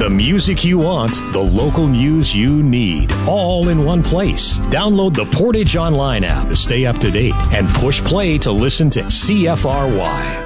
The music you want, the local news you need, all in one place. Download the Portage Online app to stay up to date and push play to listen to CFRY.